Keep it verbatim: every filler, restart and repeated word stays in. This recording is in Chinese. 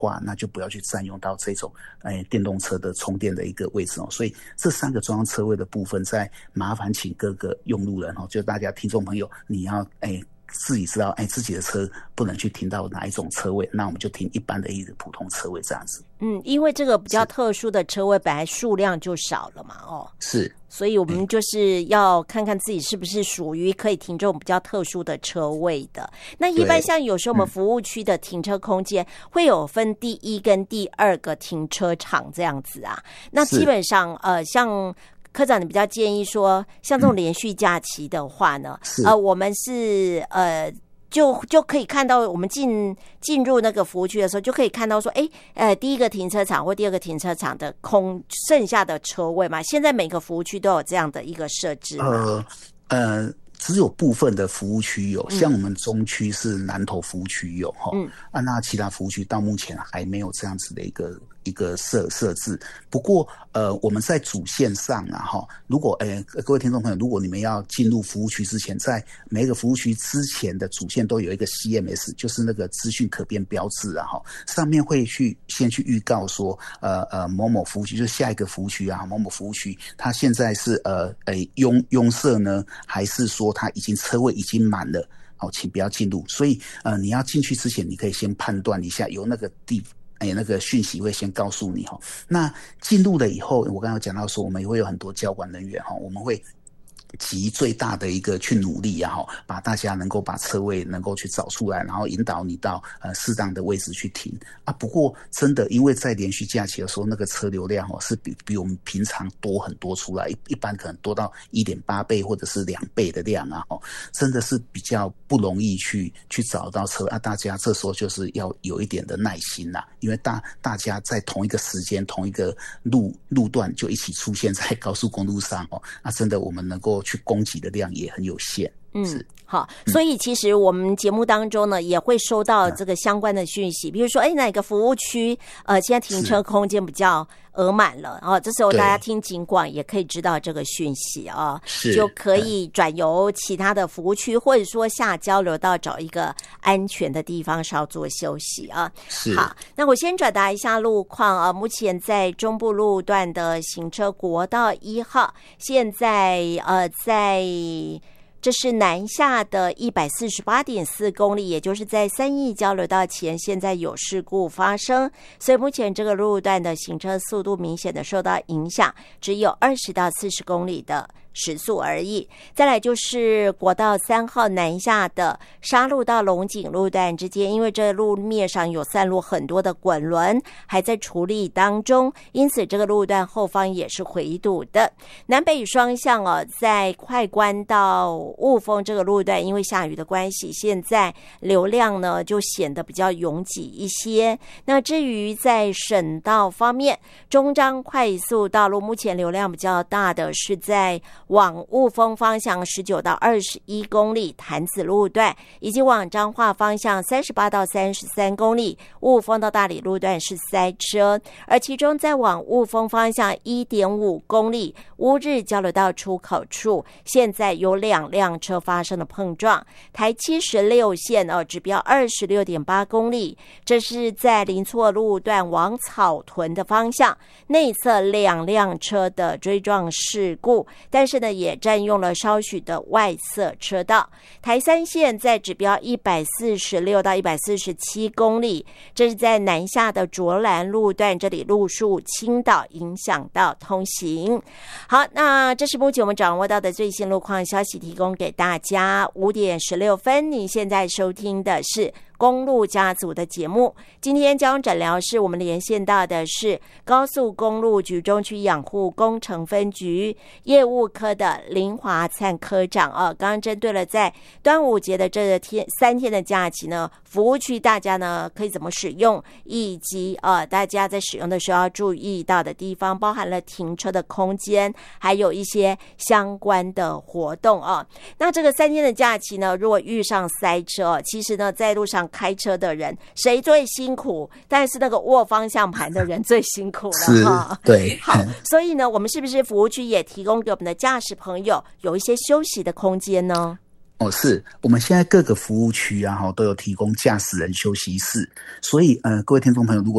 话，那就不要去占用到这种哎电动车的充电的一个位置哦。所以这三个中央车位的部分，再麻烦请各个用路人哦，就大家听众朋友，你要哎自己知道哎自己的车不能去停到哪一种车位，那我们就停一般的一个普通车位这样子。 嗯，因为这个比较特殊的车位本来数量就少了嘛，哦， 是。 所以我们就是要看看自己是不是属于可以停这种比较特殊的车位的。那一般像有时候我们服务区的停车空间会有分第一跟第二个停车场这样子啊。那基本上呃，像科长你比较建议说，像这种连续假期的话呢，呃，我们是呃。就就可以看到，我们进进入那个服务区的时候，就可以看到说，哎，呃，第一个停车场或第二个停车场的空剩下的车位嘛。现在每个服务区都有这样的一个设置嘛。 呃呃，只有部分的服务区有，像我们中区是南投服务区有哈，嗯，啊，那其他服务区到目前还没有这样子的一个一个设设置。不过呃，我们在主线上啊哈，如果呃各位听众朋友，如果你们要进入服务区之前，在每一个服务区之前的主线都有一个 C M S， 就是那个资讯可变标志啊哈，上面会去先去预告说，呃呃某某服务区就是下一个服务区啊，某某服务区它现在是呃呃拥拥塞呢，还是说它已经车位已经满了？好，请不要进入。所以呃你要进去之前，你可以先判断一下，有那个地。哎，那个讯息会先告诉你哈。那进入了以后，我刚刚讲到说，我们也会有很多交管人员哈，我们会集最大的一个去努力啊，把大家能够把车位能够去找出来，然后引导你到呃适当的位置去停啊。不过真的，因为在连续假期的时候，那个车流量哦是比比我们平常多很多出来，一一般可能多到 一点八 倍或者是两倍的量啊，哦，真的是比较不容易去去找到车啊。大家这时候就是要有一点的耐心啦，因为大大家在同一个时间、同一个路路段就一起出现在高速公路上哦，那真的我们能够去供给的量也很有限。 嗯，好，所以其实我们节目当中呢，也会收到这个相关的讯息，比如说，哎，哪个服务区呃现在停车空间比较额满了，然后这时候大家听警广也可以知道这个讯息啊，就可以转由其他的服务区，或者说下交流道找一个安全的地方稍作休息啊。 是， 好，那我先转达一下路况啊，目前在中部路段的行车国道一号，现在呃在。这是南下的 一百四十八点四 公里，也就是在三义交流道前，现在有事故发生，所以目前这个路段的行车速度明显的受到影响，只有二十到四十公里的时速而已。再来就是国道三号南下的沙鹿到龙井路段之间，因为这路面上有散落很多的滚轮，还在处理当中，因此这个路段后方也是回堵的。南北双向哦，在快关到雾峰这个路段，因为下雨的关系，现在流量呢就显得比较拥挤一些。那至于在省道方面，中彰快速道路目前流量比较大的是在往雾峰方向十九到二十一公里潭子路段，以及往彰化方向三十八到三十三公里雾峰到大理路段是塞车，而其中在往雾峰方向 一点五公里乌日交流道出口处，现在有两辆车发生了碰撞。台七十六线哦，指标 二十六点八公里，这是在林错路段往草屯的方向，内侧两辆车的追撞事故，但是呢也占用了稍许的外侧车道。台三线在指标一百四十六到一百四十七公里，这是在南下的卓兰路段，这里路树倾倒，影响到通行。好，那这是目前我们掌握到的最新路况消息，提供给大家。五点十六分，你现在收听的是公路家族的节目。今天交通诊疗室我们连线到的是高速公路局中区养护工程分局业务科的林华灿科长啊。刚刚针对了在端午节的这天三天的假期呢，服务区大家呢可以怎么使用，以及呃大家在使用的时候要注意到的地方，包含了停车的空间，还有一些相关的活动啊。那这个三天的假期呢，如果遇上塞车，其实呢在路上开车的人谁最辛苦？但是那个握方向盘的人最辛苦了哈。 对， 好，所以呢，我们是不是服务区也提供给我们的驾驶朋友有一些休息的空间呢？ 哦，是我们现在各个服务区啊，都有提供驾驶人休息室，所以呃，各位听众朋友，如果